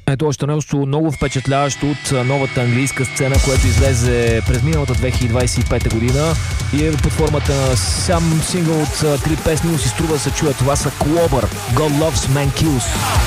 Ето още нещо много впечатляващо от новата английска сцена, което излезе през миналата 2025 година и е под формата на сам сингъл от 3 песни, но си струва да се чуе. Това са Clover, God Loves Man Kills.